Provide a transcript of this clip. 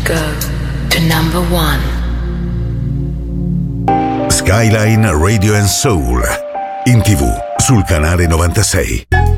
go to number one. Skyline Radio and Soul in TV sul canale 96.